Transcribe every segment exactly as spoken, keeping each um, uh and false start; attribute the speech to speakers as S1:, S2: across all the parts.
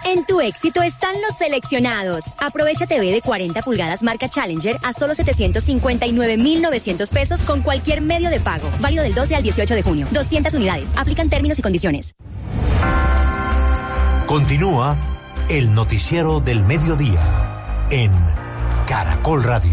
S1: En tu éxito están los seleccionados. Aprovecha T V de cuarenta pulgadas marca Challenger a solo setecientos cincuenta y nueve mil novecientos pesos con cualquier medio de pago. Válido del doce al dieciocho de junio. doscientas unidades. Aplican términos y condiciones.
S2: Continúa el noticiero del mediodía en Caracol Radio.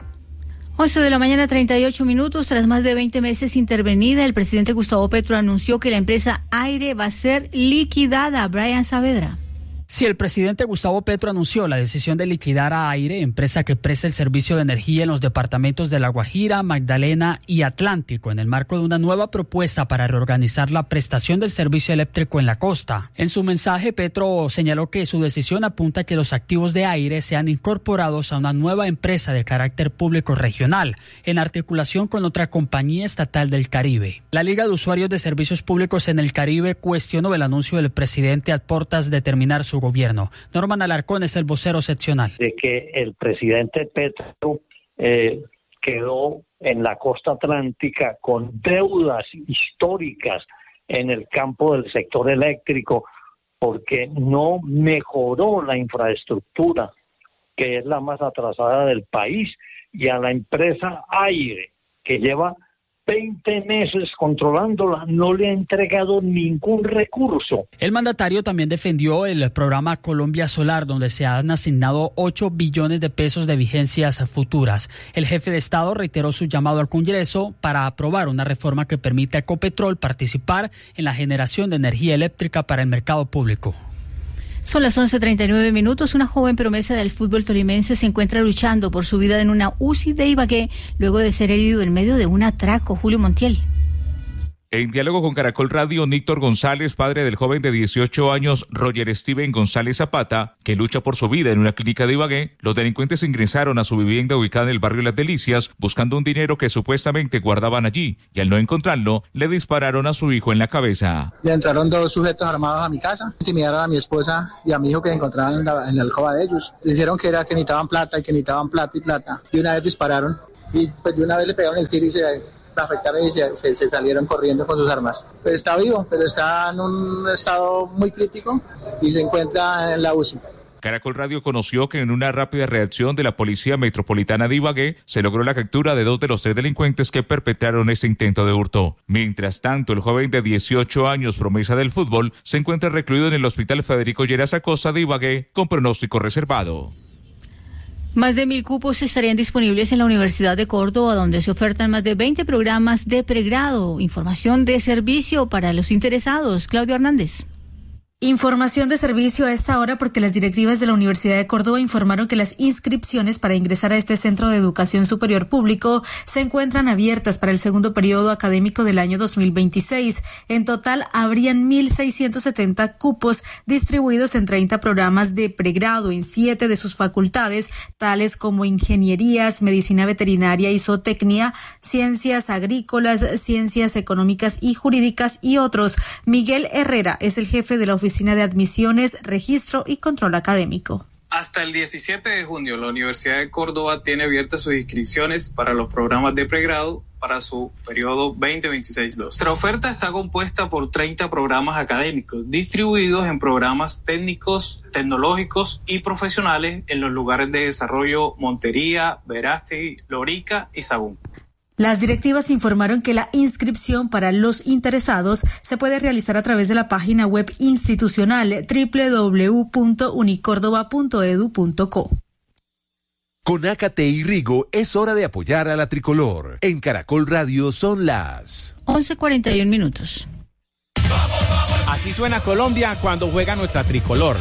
S3: once de la mañana, treinta y ocho minutos. Tras más de veinte meses intervenida, el presidente Gustavo Petro anunció que la empresa Aire va a ser liquidada. Brian Saavedra.
S4: Sí, el presidente Gustavo Petro anunció la decisión de liquidar a Aire, empresa que presta el servicio de energía en los departamentos de La Guajira, Magdalena y Atlántico, en el marco de una nueva propuesta para reorganizar la prestación del servicio eléctrico en la costa. En su mensaje, Petro señaló que su decisión apunta a que los activos de Aire sean incorporados a una nueva empresa de carácter público regional, en articulación con otra compañía estatal del Caribe. La Liga de Usuarios de Servicios Públicos en el Caribe cuestionó el anuncio del presidente a portas de terminar su gobierno. Norman Alarcón es el vocero seccional.
S5: De que el presidente Petro eh, quedó en la costa atlántica con deudas históricas en el campo del sector eléctrico porque no mejoró la infraestructura, que es la más atrasada del país, y a la empresa Aire, que lleva veinte meses controlándola, no le ha entregado ningún recurso.
S4: El mandatario también defendió el programa Colombia Solar, donde se han asignado ocho billones de pesos de vigencias futuras. El jefe de Estado reiteró su llamado al Congreso para aprobar una reforma que permita a Ecopetrol participar en la generación de energía eléctrica para el mercado público.
S3: Son las once treinta y nueve minutos. Una joven promesa del fútbol tolimense se encuentra luchando por su vida en una U C I de Ibagué luego de ser herido en medio de un atraco. Julio Montiel.
S6: En diálogo con Caracol Radio, Níctor González, padre del joven de dieciocho años, Roger Steven González Zapata, que lucha por su vida en una clínica de Ibagué, los delincuentes ingresaron a su vivienda ubicada en el barrio Las Delicias buscando un dinero que supuestamente guardaban allí, y al no encontrarlo, le dispararon a su hijo en la cabeza.
S7: Le entraron dos sujetos armados a mi casa, intimidaron a mi esposa y a mi hijo que se encontraban en la, en la alcoba de ellos. Dijeron que era que necesitaban plata y que necesitaban plata y plata. Y una vez dispararon y pues de una vez le pegaron el tiro y se afectaron y se, se, se salieron corriendo con sus armas. Pues está vivo, pero está en un estado muy crítico y se encuentra en la U C I.
S6: Caracol Radio conoció que en una rápida reacción de la Policía Metropolitana de Ibagué se logró la captura de dos de los tres delincuentes que perpetraron este intento de hurto. Mientras tanto, el joven de dieciocho años, promesa del fútbol, se encuentra recluido en el Hospital Federico Lleras Acosta de Ibagué con pronóstico reservado.
S3: Más de mil cupos estarían disponibles en la Universidad de Córdoba, donde se ofertan más de veinte programas de pregrado. Información de servicio para los interesados. Claudio Hernández.
S8: Información de servicio a esta hora porque las directivas de la Universidad de Córdoba informaron que las inscripciones para ingresar a este centro de educación superior público se encuentran abiertas para el segundo periodo académico del año dos mil veintiséis. En total habrían mil seiscientos setenta cupos distribuidos en treinta programas de pregrado en siete de sus facultades, tales como ingenierías, medicina veterinaria y zootecnia, ciencias agrícolas, ciencias económicas y jurídicas y otros. Miguel Herrera es el jefe de la oficina Oficina de Admisiones, Registro y Control Académico.
S9: Hasta el diecisiete de junio, la Universidad de Córdoba tiene abiertas sus inscripciones para los programas de pregrado para su periodo veinte veintiséis dos. Nuestra oferta está compuesta por treinta programas académicos, distribuidos en programas técnicos, tecnológicos y profesionales en los lugares de desarrollo Montería, Verástegui, Lorica y Sagún.
S8: Las directivas informaron que la inscripción para los interesados se puede realizar a través de la página web institucional doble u doble u doble u punto unicórdoba punto e d u punto co.
S2: Con Ácate y Rigo es hora de apoyar a la tricolor. En Caracol Radio son las
S3: once cuarenta y uno minutos.
S10: Así suena Colombia cuando juega nuestra tricolor.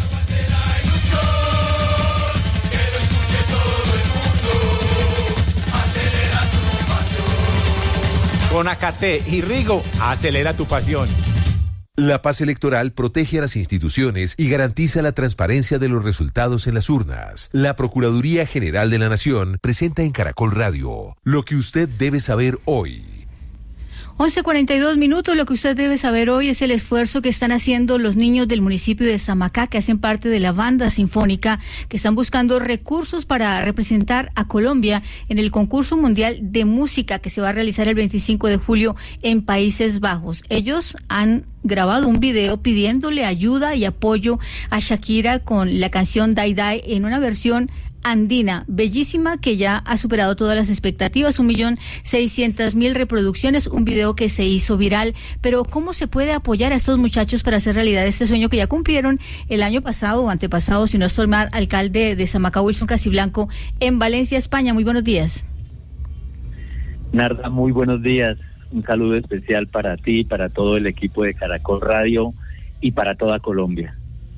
S10: Con Ácate y Rigo, acelera tu pasión.
S2: La paz electoral protege a las instituciones y garantiza la transparencia de los resultados en las urnas. La Procuraduría General de la Nación presenta en Caracol Radio lo que usted debe saber hoy.
S3: once cuarenta y dos minutos. Lo que usted debe saber hoy es el esfuerzo que están haciendo los niños del municipio de Samacá, que hacen parte de la banda sinfónica, que están buscando recursos para representar a Colombia en el concurso mundial de música que se va a realizar el veinticinco de julio en Países Bajos. Ellos han grabado un video pidiéndole ayuda y apoyo a Shakira con la canción Die Die en una versión andina, bellísima, que ya ha superado todas las expectativas, un millón seiscientas mil reproducciones, un video que se hizo viral. Pero ¿cómo se puede apoyar a estos muchachos para hacer realidad este sueño que ya cumplieron el año pasado o antepasado, si no estoy mal, alcalde de Samacá, Wilson Casiblanco, en Valencia, España? Muy buenos días.
S11: Narda, muy buenos días. Un saludo especial para ti, para todo el equipo de Caracol Radio y para toda Colombia.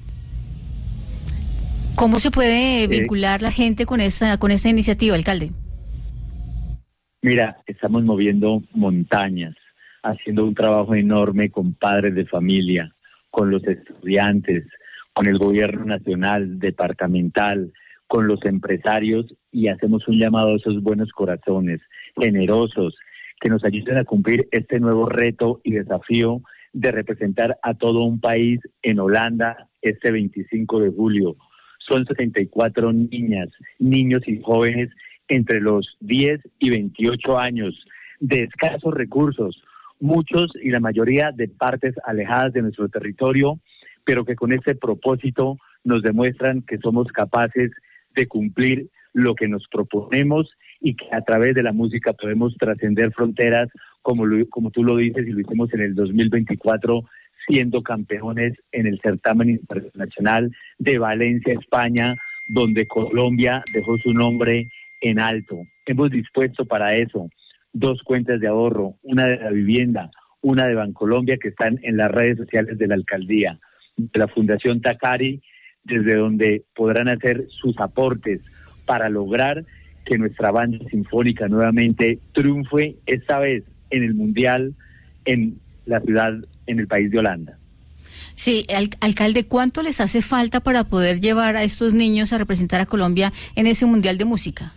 S3: ¿Cómo se puede vincular eh, la gente con esta, con esta iniciativa, alcalde?
S11: Mira, estamos moviendo montañas, haciendo un trabajo enorme con padres de familia, con los estudiantes, con el gobierno nacional, departamental, con los empresarios, y hacemos un llamado a esos buenos corazones, generosos, que nos ayuden a cumplir este nuevo reto y desafío de representar a todo un país en Holanda este veinticinco de julio. Son setenta y cuatro niñas, niños y jóvenes entre los diez y veintiocho años, de escasos recursos, muchos y la mayoría de partes alejadas de nuestro territorio, pero que con este propósito nos demuestran que somos capaces de cumplir lo que nos proponemos y que a través de la música podemos trascender fronteras, como, lo, como tú lo dices, y lo hicimos en el dos mil veinticuatro, siendo campeones en el certamen internacional de Valencia, España, donde Colombia dejó su nombre en alto. Hemos dispuesto para eso dos cuentas de ahorro, una de la vivienda, una de Bancolombia, que están en las redes sociales de la alcaldía, de la Fundación Tacari, desde donde podrán hacer sus aportes para lograr que nuestra banda sinfónica nuevamente triunfe, esta vez en el Mundial, en la ciudad, en el país de Holanda.
S3: Sí, al, alcalde, ¿cuánto les hace falta para poder llevar a estos niños a representar a Colombia en ese Mundial de Música?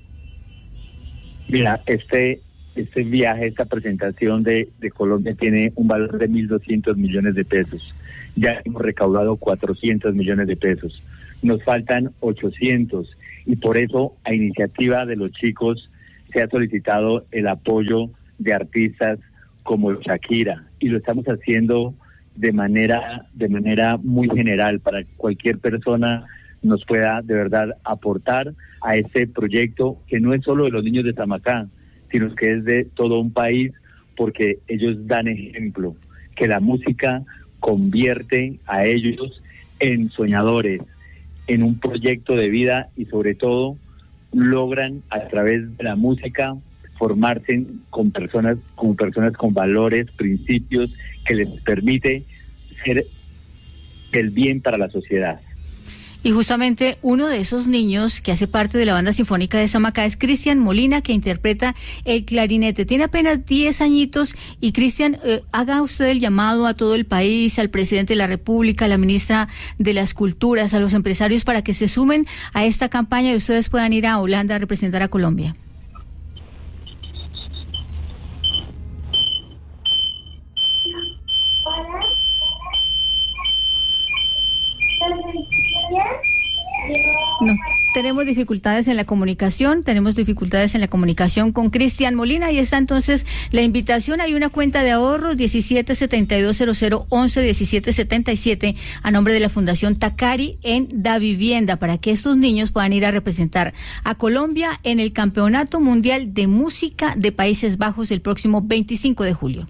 S11: Mira, este este viaje, esta presentación de, de Colombia tiene un valor de mil doscientos millones de pesos. Ya hemos recaudado cuatrocientos millones de pesos. Nos faltan ochocientos, y por eso, a iniciativa de los chicos, se ha solicitado el apoyo de artistas como Shakira, y lo estamos haciendo de manera de manera muy general, para que cualquier persona nos pueda de verdad aportar a este proyecto, que no es solo de los niños de Samacá, sino que es de todo un país, porque ellos dan ejemplo, que la música convierte a ellos en soñadores, en un proyecto de vida, y sobre todo logran a través de la música formarse con personas, con personas con valores, principios, que les permite ser el bien para la sociedad.
S3: Y justamente uno de esos niños que hace parte de la banda sinfónica de Samacá es Cristian Molina, que interpreta el clarinete. Tiene apenas diez añitos. Y Cristian, eh, haga usted el llamado a todo el país, al presidente de la República, a la ministra de las Culturas, a los empresarios, para que se sumen a esta campaña y ustedes puedan ir a Holanda a representar a Colombia. No, tenemos dificultades en la comunicación, tenemos dificultades en la comunicación con Cristian Molina. Ahí está entonces la invitación. Hay una cuenta de ahorros diecisiete setenta y dos cero cero once diecisiete setenta y siete a nombre de la Fundación Tacari en Da Vivienda, para que estos niños puedan ir a representar a Colombia en el Campeonato Mundial de Música de Países Bajos el próximo veinticinco de julio.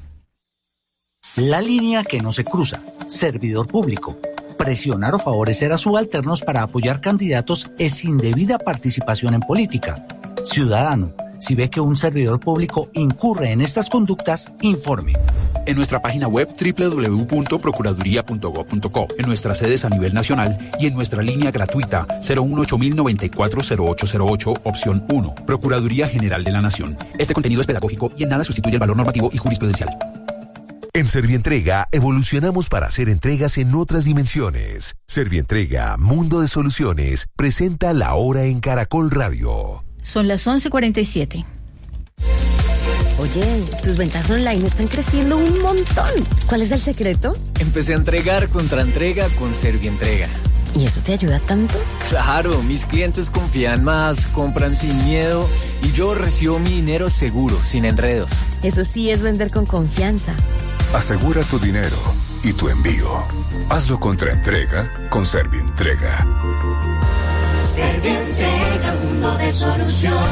S12: La línea que no se cruza. Servidor público. Presionar o favorecer a subalternos para apoyar candidatos es indebida participación en política. Ciudadano, si ve que un servidor público incurre en estas conductas, informe.
S13: En nuestra página web doble u doble u doble u punto procuraduría punto gob punto co, en nuestras sedes a nivel nacional y en nuestra línea gratuita cero uno ocho mil noventa y cuatro cero ocho cero ocho, opción uno, Procuraduría General de la Nación. Este contenido es pedagógico y en nada sustituye el valor normativo y jurisprudencial.
S2: En Servientrega evolucionamos para hacer entregas en otras dimensiones. Servientrega, Mundo de Soluciones, presenta La Hora en Caracol Radio.
S3: Son las once cuarenta y siete.
S14: Oye, tus ventas online están creciendo un montón. ¿Cuál es el secreto?
S15: Empecé a entregar contra entrega con Servientrega.
S14: ¿Y eso te ayuda tanto?
S15: Claro, mis clientes confían más, compran sin miedo y yo recibo mi dinero seguro, sin enredos.
S14: Eso sí es vender con confianza.
S16: Asegura tu dinero y tu envío. Hazlo contra entrega con Servientrega.
S17: Servientrega, mundo de soluciones.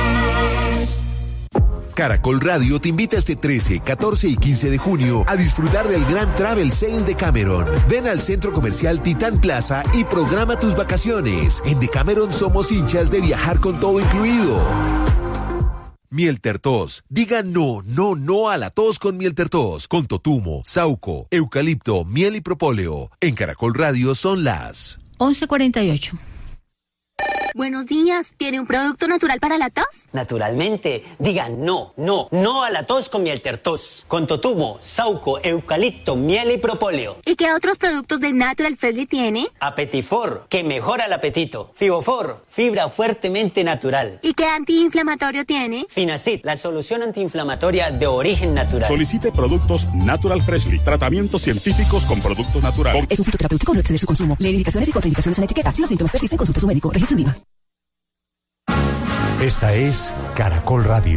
S2: Caracol Radio te invita este trece, catorce y quince de junio a disfrutar del gran Travel Sale de Cameron. Ven al Centro Comercial Titán Plaza y programa tus vacaciones. En Decameron somos hinchas de viajar con todo incluido. Miel Tertos. Diga no, no, no a la tos con Miel Tertos. Con totumo, sauco, eucalipto, miel y propóleo. En Caracol Radio son las
S3: once cuarenta y ocho.
S18: Buenos días, ¿tiene un producto natural para la tos?
S19: Naturalmente, diga no, no, no a la tos con Miel Tertos. Con totumo, sauco, eucalipto, miel y propóleo.
S18: ¿Y qué otros productos de Natural Freshly tiene?
S19: Apetifor, que mejora el apetito. Fibofor, fibra fuertemente natural.
S18: ¿Y qué antiinflamatorio tiene?
S19: Finacid, la solución antiinflamatoria de origen natural.
S20: Solicite productos Natural Freshly, tratamientos científicos con productos naturales.
S21: Es un fitoterapéutico, no exceder su consumo. Lee indicaciones y contraindicaciones en la etiqueta. Si los síntomas persisten, consulte a su médico. Registro en viva.
S22: Esta es Caracol Radio.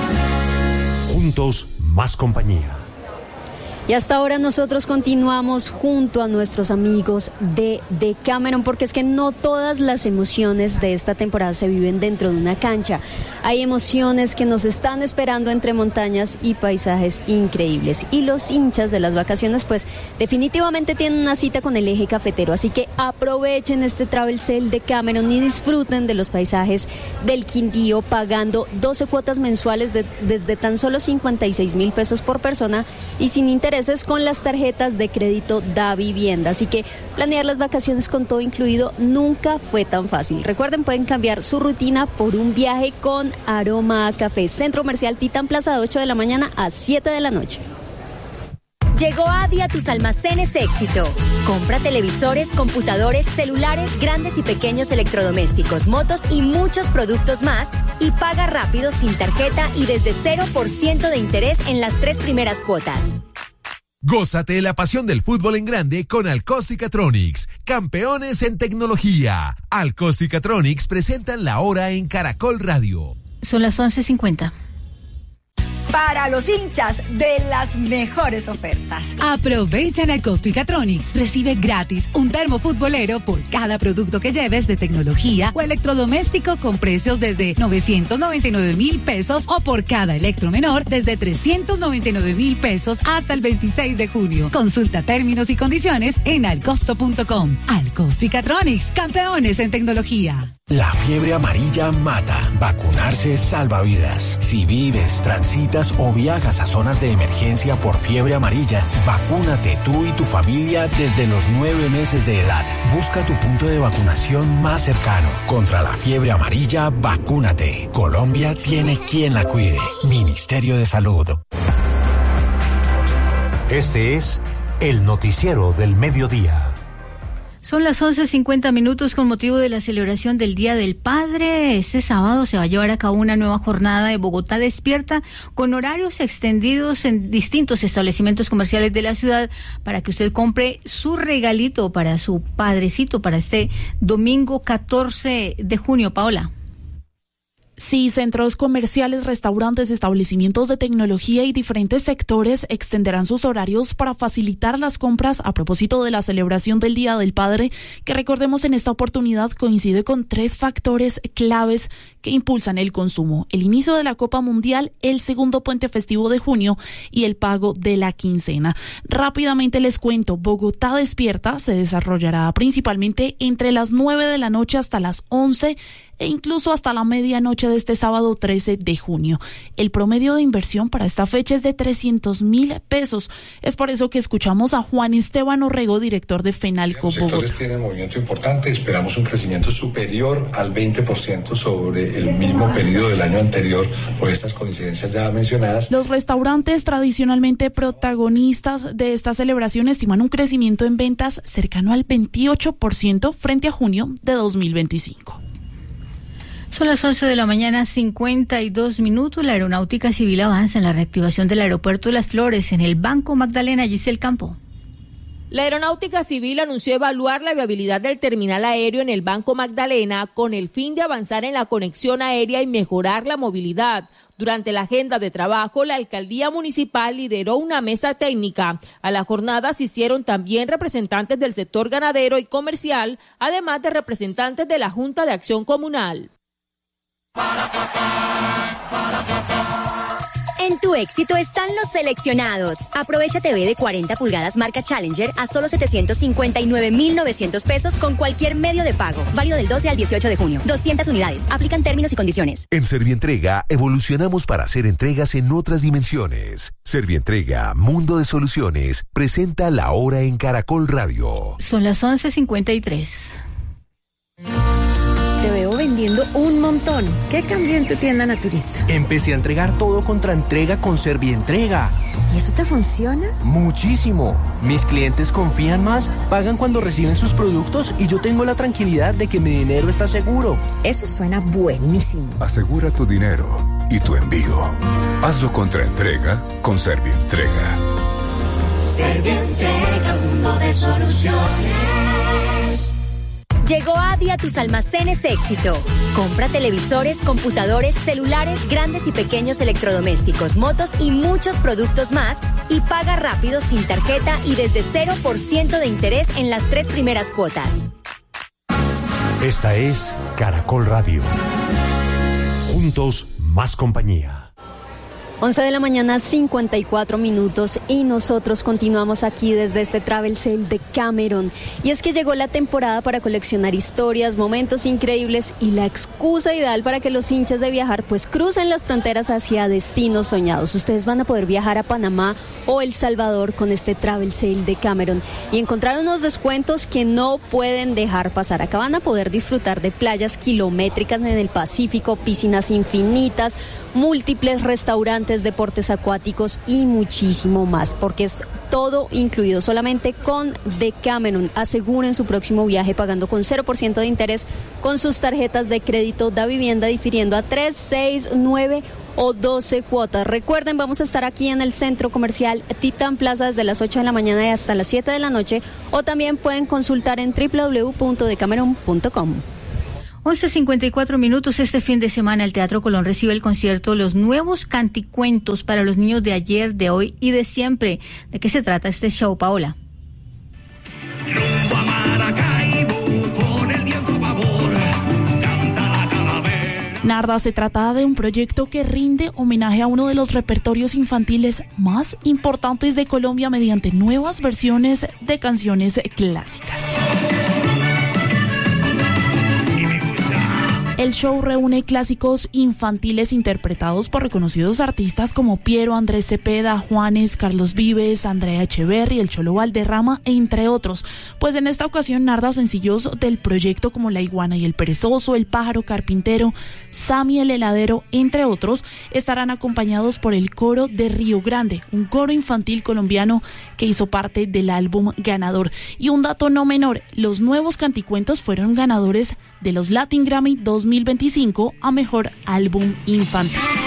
S22: Juntos, más compañía.
S23: Y hasta ahora nosotros continuamos junto a nuestros amigos de Decameron, porque es que no todas las emociones de esta temporada se viven dentro de una cancha. Hay emociones que nos están esperando entre montañas y paisajes increíbles. Y los hinchas de las vacaciones, pues definitivamente tienen una cita con el eje cafetero. Así que aprovechen este Travel Sale de Decameron y disfruten de los paisajes del Quindío pagando doce cuotas mensuales de, desde tan solo cincuenta y seis mil pesos por persona y sin interés con las tarjetas de crédito Da Vivienda. Así que planear las vacaciones con todo incluido nunca fue tan fácil. Recuerden, pueden cambiar su rutina por un viaje con aroma a café. Centro Comercial Titán Plaza, de ocho de la mañana a siete de la noche.
S1: Llegó Adi a tus almacenes Éxito. Compra televisores, computadores, celulares, grandes y pequeños electrodomésticos, motos y muchos productos más y paga rápido sin tarjeta y desde cero por ciento de interés en las tres primeras cuotas.
S2: Gózate la pasión del fútbol en grande con Alcóstica-Tronics, campeones en tecnología. Alcóstica-Tronics presentan la hora en Caracol Radio.
S3: Son las once cincuenta.
S24: Para los hinchas de las mejores ofertas.
S25: Aprovecha en Alcóstica-Tronics. Recibe gratis un termo futbolero por cada producto que lleves de tecnología o electrodoméstico con precios desde novecientos noventa y nueve mil pesos o por cada electromenor desde trescientos noventa y nueve mil pesos hasta el veintiséis de junio. Consulta términos y condiciones en alcosto punto com. Alcóstica-Tronics, campeones en tecnología.
S26: La fiebre amarilla mata. Vacunarse salva vidas. Si vives, transitas o viajas a zonas de emergencia por fiebre amarilla, vacúnate tú y tu familia desde los nueve meses de edad. Busca tu punto de vacunación más cercano. Contra la fiebre amarilla, vacúnate. Colombia tiene quien la cuide. Ministerio de Salud.
S22: Este es el noticiero del mediodía.
S3: Son las once cincuenta minutos con motivo de la celebración del Día del Padre. Este sábado se va a llevar a cabo una nueva jornada de Bogotá Despierta con horarios extendidos en distintos establecimientos comerciales de la ciudad para que usted compre su regalito para su padrecito para este domingo catorce de junio. Paola.
S27: Sí, centros comerciales, restaurantes, establecimientos de tecnología y diferentes sectores extenderán sus horarios para facilitar las compras a propósito de la celebración del Día del Padre, que recordemos en esta oportunidad coincide con tres factores claves que impulsan el consumo: el inicio de la Copa Mundial, el segundo puente festivo de junio y el pago de la quincena. Rápidamente les cuento, Bogotá Despierta se desarrollará principalmente entre las nueve de la noche hasta las once e incluso hasta la medianoche de este sábado trece de junio. El promedio de inversión para esta fecha es de trescientos mil pesos. Es por eso que escuchamos a Juan Esteban Orrego, director de Fenalco Bogotá.
S28: Los sectores tienen movimiento importante, esperamos un crecimiento superior al veinte por ciento sobre el mismo periodo del año anterior por estas coincidencias ya mencionadas.
S27: Los restaurantes tradicionalmente protagonistas de esta celebración estiman un crecimiento en ventas cercano al veintiocho por ciento frente a junio de dos mil veinticinco.
S3: Son las once de la mañana, cincuenta y dos minutos. La Aeronáutica Civil avanza en la reactivación del aeropuerto de Las Flores en el Banco Magdalena. Giselle Campo.
S4: La Aeronáutica Civil anunció evaluar la viabilidad del terminal aéreo en el Banco Magdalena con el fin de avanzar en la conexión aérea y mejorar la movilidad. Durante la agenda de trabajo, la alcaldía municipal lideró una mesa técnica. A la jornada asistieron también representantes del sector ganadero y comercial, además de representantes de la Junta de Acción Comunal.
S1: En tu éxito están los seleccionados. Aprovecha T V de cuarenta pulgadas marca Challenger a solo setecientos cincuenta y nueve mil novecientos pesos con cualquier medio de pago. Válido del doce al dieciocho de junio. doscientas unidades. Aplican términos y condiciones.
S2: En Servientrega evolucionamos para hacer entregas en otras dimensiones. Servientrega, Mundo de Soluciones, presenta La Hora en Caracol Radio.
S3: Son las once cincuenta y tres.
S14: Te veo vendiendo un montón. ¿Qué cambió en tu tienda naturista?
S5: Empecé a entregar todo contra entrega con Servientrega.
S14: ¿Y eso te funciona?
S5: Muchísimo. Mis clientes confían más, pagan cuando reciben sus productos y yo tengo la tranquilidad de que mi dinero está seguro.
S14: Eso suena buenísimo.
S16: Asegura tu dinero y tu envío. Hazlo contra entrega con Servientrega.
S17: Servientrega, mundo de soluciones.
S1: Llegó Adi a tus almacenes Éxito. Compra televisores, computadores, celulares, grandes y pequeños electrodomésticos, motos y muchos productos más y paga rápido sin tarjeta y desde cero por ciento de interés en las tres primeras cuotas.
S22: Esta es Caracol Radio. Juntos, más compañía.
S23: once de la mañana, cincuenta y cuatro minutos, y nosotros continuamos aquí desde este Travel Sale de Cameron. Y es que llegó la temporada para coleccionar historias, momentos increíbles y la excusa ideal para que los hinchas de viajar pues crucen las fronteras hacia destinos soñados. Ustedes van a poder viajar a Panamá o El Salvador con este Travel Sale de Cameron y encontrar unos descuentos que no pueden dejar pasar. Acá van a poder disfrutar de playas kilométricas en el Pacífico, piscinas infinitas, múltiples restaurantes, deportes acuáticos y muchísimo más, porque es todo incluido solamente con Decameron. Aseguren su próximo viaje pagando con cero por ciento de interés con sus tarjetas de crédito da vivienda, difiriendo a tres, seis, nueve o doce cuotas. Recuerden, vamos a estar aquí en el Centro Comercial Titán Plaza desde las ocho de la mañana y hasta las siete de la noche, o también pueden consultar en doble u doble u doble u punto decameron punto com.
S3: once cincuenta y cuatro minutos. Este fin de semana el Teatro Colón recibe el concierto Los Nuevos Canticuentos para los niños de ayer, de hoy y de siempre. ¿De qué se trata este show, Paola?
S27: Narda, se trata de un proyecto que rinde homenaje a uno de los repertorios infantiles más importantes de Colombia mediante nuevas versiones de canciones clásicas. El show reúne clásicos infantiles interpretados por reconocidos artistas como Piero, Andrés Cepeda, Juanes, Carlos Vives, Andrea Echeverry, el Cholo Valderrama, entre otros. Pues en esta ocasión narra sencillos del proyecto como La Iguana y el Perezoso, El Pájaro Carpintero, Sammy el Heladero, entre otros, estarán acompañados por el coro de Río Grande, un coro infantil colombiano que hizo parte del álbum ganador. Y un dato no menor, los Nuevos Canticuentos fueron ganadores de los Latin Grammy dos mil veinticinco a Mejor Álbum Infantil.